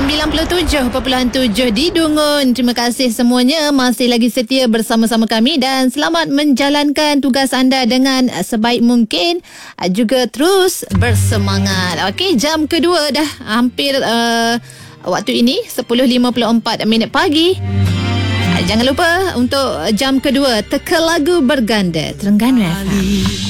97.7 di Dungun. Terima kasih semuanya masih lagi setia bersama-sama kami dan selamat menjalankan tugas anda dengan sebaik mungkin. Juga terus bersemangat. Okey, jam kedua dah hampir waktu ini 10.54 pagi. Jangan lupa untuk jam kedua teka lagu berganda Terengganu FM.